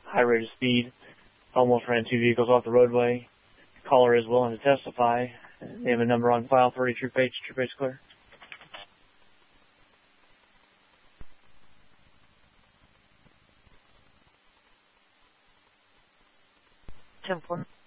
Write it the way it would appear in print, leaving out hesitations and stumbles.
high rate of speed, almost ran 2 vehicles off the roadway. The caller is willing to testify. They have a number on file for Troop H. Troop H clear. 10-4.